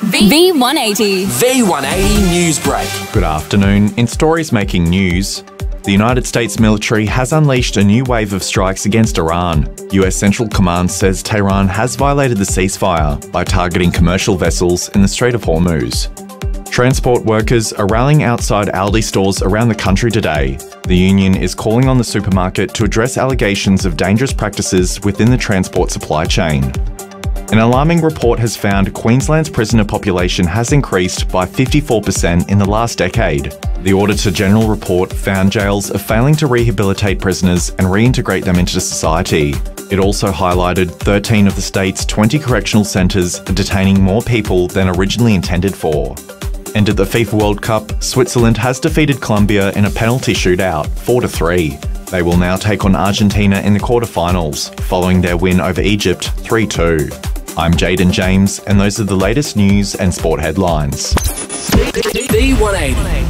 V180. V180 News Break. Good afternoon. In stories making news, the United States military has unleashed a new wave of strikes against Iran. US Central Command says Tehran has violated the ceasefire by targeting commercial vessels in the Strait of Hormuz. Transport workers are rallying outside Aldi stores around the country today. The union is calling on the supermarket to address allegations of dangerous practices within the transport supply chain. An alarming report has found Queensland's prisoner population has increased by 54% in the last decade. The Auditor General report found jails are failing to rehabilitate prisoners and reintegrate them into society. It also highlighted 13 of the state's 20 correctional centres are detaining more people than originally intended for. And at the FIFA World Cup, Switzerland has defeated Colombia in a penalty shootout, 4-3. They will now take on Argentina in the quarterfinals, following their win over Egypt, 3-2. I'm Jaden James, and those are the latest news and sport headlines. V180.